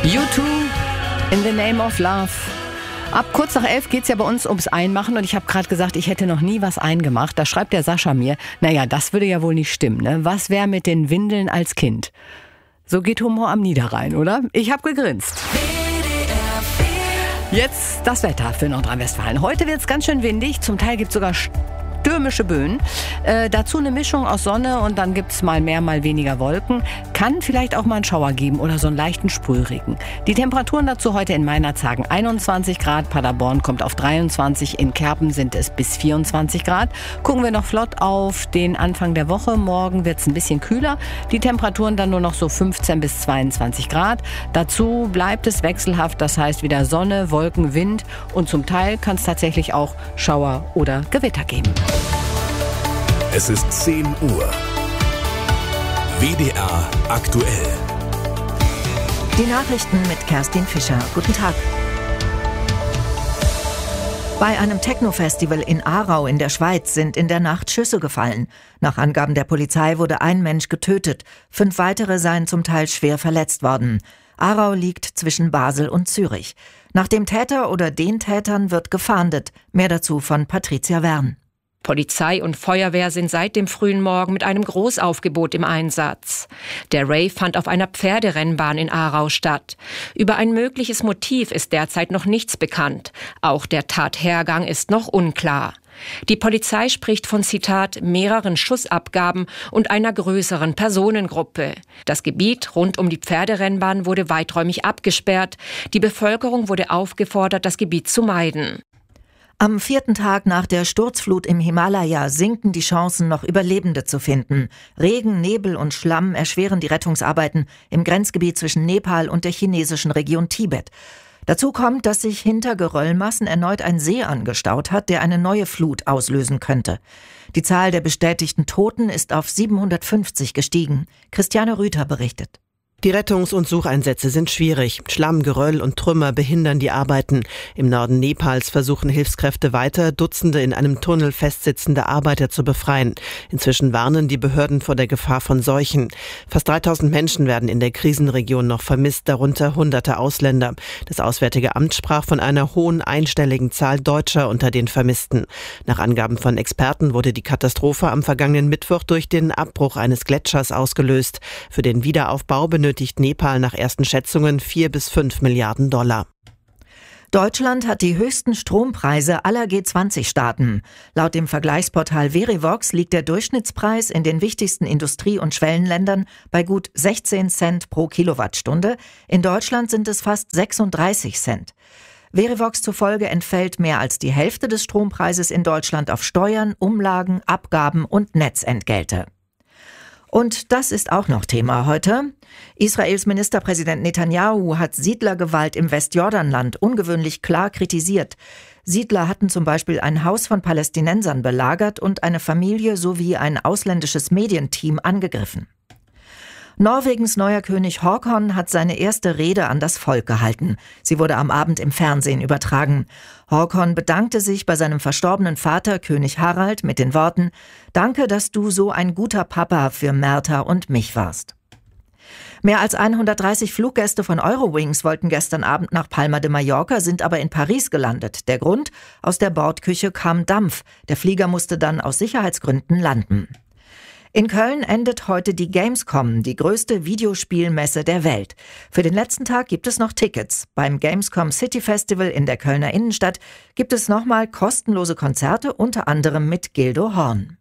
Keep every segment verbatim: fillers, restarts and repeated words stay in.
U zwei, In the Name of Love. Ab kurz nach elf geht's ja bei uns ums Einmachen und ich habe gerade gesagt, ich hätte noch nie was eingemacht. Da schreibt der Sascha mir, naja, das würde ja wohl nicht stimmen, ne? Was wäre mit den Windeln als Kind? So geht Humor am Niederrhein, oder? Ich habe gegrinst. Jetzt das Wetter für Nordrhein-Westfalen. Heute wird's ganz schön windig, zum Teil gibt's sogar stürmische Böen. Äh, dazu eine Mischung aus Sonne und dann gibt's mal mehr, mal weniger Wolken. Kann vielleicht auch mal einen Schauer geben oder so einen leichten Sprühregen. Die Temperaturen dazu heute in Meinerz sagen einundzwanzig Grad, Paderborn kommt auf dreiundzwanzig, in Kerpen sind es bis vierundzwanzig Grad. Gucken wir noch flott auf den Anfang der Woche. Morgen wird's ein bisschen kühler. Die Temperaturen dann nur noch so fünfzehn bis zweiundzwanzig Grad. Dazu bleibt es wechselhaft, das heißt wieder Sonne, Wolken, Wind und zum Teil kann es tatsächlich auch Schauer oder Gewitter geben. Es ist zehn Uhr. W D R aktuell. Die Nachrichten mit Kerstin Fischer. Guten Tag. Bei einem Techno-Festival in Aarau in der Schweiz sind in der Nacht Schüsse gefallen. Nach Angaben der Polizei wurde ein Mensch getötet. Fünf weitere seien zum Teil schwer verletzt worden. Aarau liegt zwischen Basel und Zürich. Nach dem Täter oder den Tätern wird gefahndet. Mehr dazu von Patricia Wern. Polizei und Feuerwehr sind seit dem frühen Morgen mit einem Großaufgebot im Einsatz. Der Rave fand auf einer Pferderennbahn in Aarau statt. Über ein mögliches Motiv ist derzeit noch nichts bekannt. Auch der Tathergang ist noch unklar. Die Polizei spricht von, Zitat, mehreren Schussabgaben und einer größeren Personengruppe. Das Gebiet rund um die Pferderennbahn wurde weiträumig abgesperrt. Die Bevölkerung wurde aufgefordert, das Gebiet zu meiden. Am vierten Tag nach der Sturzflut im Himalaya sinken die Chancen, noch Überlebende zu finden. Regen, Nebel und Schlamm erschweren die Rettungsarbeiten im Grenzgebiet zwischen Nepal und der chinesischen Region Tibet. Dazu kommt, dass sich hinter Geröllmassen erneut ein See angestaut hat, der eine neue Flut auslösen könnte. Die Zahl der bestätigten Toten ist auf siebenhundertfünfzig gestiegen. Christiane Rüther berichtet. Die Rettungs- und Sucheinsätze sind schwierig. Schlamm, Geröll und Trümmer behindern die Arbeiten. Im Norden Nepals versuchen Hilfskräfte weiter, Dutzende in einem Tunnel festsitzende Arbeiter zu befreien. Inzwischen warnen die Behörden vor der Gefahr von Seuchen. Fast dreitausend Menschen werden in der Krisenregion noch vermisst, darunter hunderte Ausländer. Das Auswärtige Amt sprach von einer hohen einstelligen Zahl Deutscher unter den Vermissten. Nach Angaben von Experten wurde die Katastrophe am vergangenen Mittwoch durch den Abbruch eines Gletschers ausgelöst. Für den Wiederaufbau benötigt Nepal nach ersten Schätzungen vier bis fünf Milliarden Dollar. Deutschland hat die höchsten Strompreise aller G zwanzig Staaten. Laut dem Vergleichsportal Verivox liegt der Durchschnittspreis in den wichtigsten Industrie- und Schwellenländern bei gut sechzehn Cent pro Kilowattstunde. In Deutschland sind es fast sechsunddreißig Cent. Verivox zufolge entfällt mehr als die Hälfte des Strompreises in Deutschland auf Steuern, Umlagen, Abgaben und Netzentgelte. Und das ist auch noch Thema heute. Israels Ministerpräsident Netanyahu hat Siedlergewalt im Westjordanland ungewöhnlich klar kritisiert. Siedler hatten zum Beispiel ein Haus von Palästinensern belagert und eine Familie sowie ein ausländisches Medienteam angegriffen. Norwegens neuer König Håkon hat seine erste Rede an das Volk gehalten. Sie wurde am Abend im Fernsehen übertragen. Håkon bedankte sich bei seinem verstorbenen Vater, König Harald, mit den Worten: Danke, dass du so ein guter Papa für Märta und mich warst. Mehr als hundertdreißig Fluggäste von Eurowings wollten gestern Abend nach Palma de Mallorca, sind aber in Paris gelandet. Der Grund? Aus der Bordküche kam Dampf. Der Flieger musste dann aus Sicherheitsgründen landen. In Köln endet heute die Gamescom, die größte Videospielmesse der Welt. Für den letzten Tag gibt es noch Tickets. Beim Gamescom City Festival in der Kölner Innenstadt gibt es nochmal kostenlose Konzerte, unter anderem mit Gildo Horn.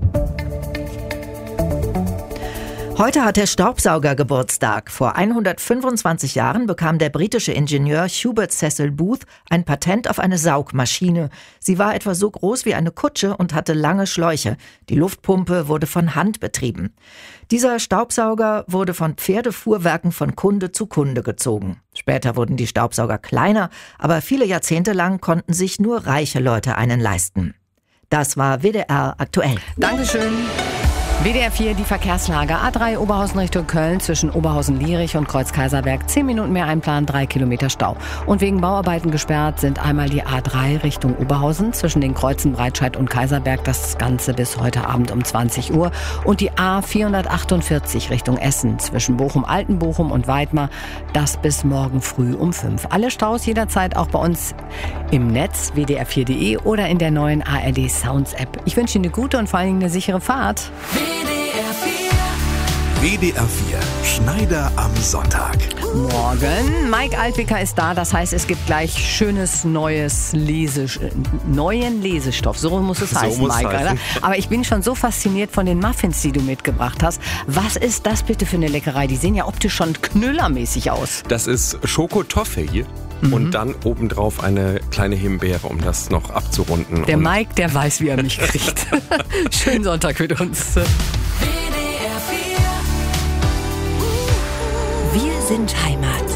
Heute hat der Staubsauger Geburtstag. Vor hundertfünfundzwanzig Jahren bekam der britische Ingenieur Hubert Cecil Booth ein Patent auf eine Saugmaschine. Sie war etwa so groß wie eine Kutsche und hatte lange Schläuche. Die Luftpumpe wurde von Hand betrieben. Dieser Staubsauger wurde von Pferdefuhrwerken von Kunde zu Kunde gezogen. Später wurden die Staubsauger kleiner, aber viele Jahrzehnte lang konnten sich nur reiche Leute einen leisten. Das war W D R aktuell. Dankeschön. W D R vier, die Verkehrslage. A drei Oberhausen Richtung Köln zwischen Oberhausen-Lierich und Kreuz-Kaiserberg. Zehn Minuten mehr einplanen, drei Kilometer Stau. Und wegen Bauarbeiten gesperrt sind einmal die A drei Richtung Oberhausen zwischen den Kreuzen Breitscheid und Kaiserberg. Das Ganze bis heute Abend um zwanzig Uhr. Und die A vierhundertachtundvierzig Richtung Essen zwischen Bochum-Altenbochum und Weidmar. Das bis morgen früh um fünf. Alle Staus jederzeit auch bei uns im Netz w d r vier punkt de oder in der neuen A R D Sounds App. Ich wünsche Ihnen eine gute und vor allen Dingen eine sichere Fahrt. W D R vier, Schneider am Sonntag. Morgen, Mike Altwicker ist da, das heißt, es gibt gleich schönes neues Lese, neuen Lesestoff. So muss es so heißen, muss Mike. heißen. Oder? Aber ich bin schon so fasziniert von den Muffins, die du mitgebracht hast. Was ist das bitte für eine Leckerei? Die sehen ja optisch schon knüllermäßig aus. Das ist Schokotoffee mhm. und dann obendrauf eine kleine Himbeere, um das noch abzurunden. Der und Mike, der weiß, wie er mich kriegt. Schönen Sonntag mit uns. Wir sind Heimat.